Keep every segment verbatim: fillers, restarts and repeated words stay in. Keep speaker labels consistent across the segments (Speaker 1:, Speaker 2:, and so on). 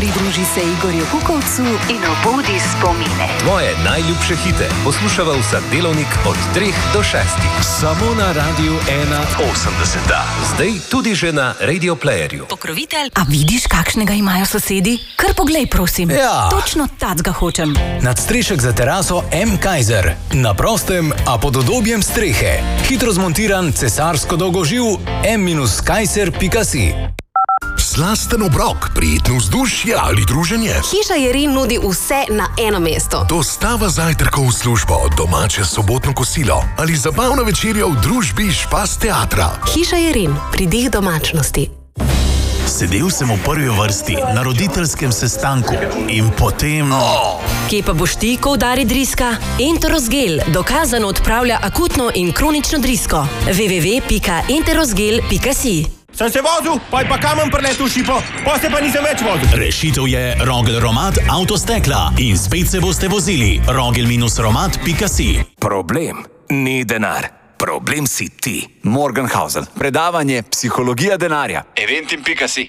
Speaker 1: Pridruži se Igorju Kukovcu in obudi spomine.
Speaker 2: Tvoje najljubše hite poslušava vsak delovnik od treh do šestih. Samo na Radiu ena osemdeset. Zdaj tudi že na Radio Playerju.
Speaker 1: Pokrovitelj. A vidiš, kakšnega imajo sosedi? Kar poglej, prosim.
Speaker 3: Ja.
Speaker 1: Točno tacga hočem.
Speaker 3: Nadstrešek za teraso M. Kaiser. Na prostem, a pod udobjem strehe. Hitro zmontiran cesarsko dolgoživ M Kaiser pika si.
Speaker 4: Slasten obrok, prijetno vzdušje ali druženje.
Speaker 5: Hiša Jerin nudi vse na eno mesto.
Speaker 4: Dostava zajtrkov v službo, domače sobotno kosilo ali zabavna večerja v družbi Špas teatra.
Speaker 5: Hiša Jerin, pridih domačnosti.
Speaker 6: Sedel sem v prvi vrsti na roditeljskem sestanku in potem... Oh.
Speaker 7: Kje pa boš ti, ko udari driska? Enterosgel dokazano odpravlja akutno in kronično drisko. w w w pika enterosgel pika si.
Speaker 8: Sem se vozil, pa je pa kamen preletel šipo, pa se pa nisem več vozil.
Speaker 6: Rešitev je Rogel Romat Avtostekla in spet se boste vozili. rogel romat pika si.
Speaker 9: Problem ni denar. Problem si ti. Morgenhausen. Predavanje Psihologija denarja. eventim pika si.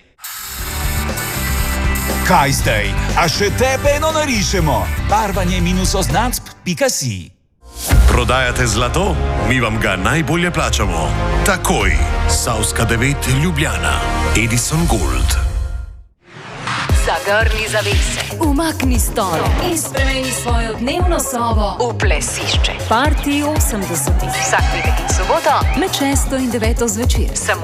Speaker 10: Kaj zdaj? A še tebe eno narišemo? Barvanje minus oznacb pika si.
Speaker 4: Prodajate zlato? Mi vam ga najbolje plačamo. Takoj. Savska devet Ljubljana. Edison Gold.
Speaker 1: Zagrni zavese. Umakni stol in spremeni svojo dnevno sobo v plesišče. Party osemdesetih. Vsak petek in soboto med šesto in deveto zvečer. Samo